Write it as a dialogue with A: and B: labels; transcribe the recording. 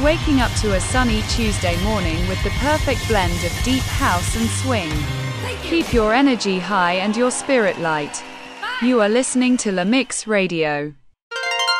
A: waking up to a sunny Tuesday morning with the perfect blend of deep house and swing. Keep your energy high and your spirit light. You are listening to La Mix Radio.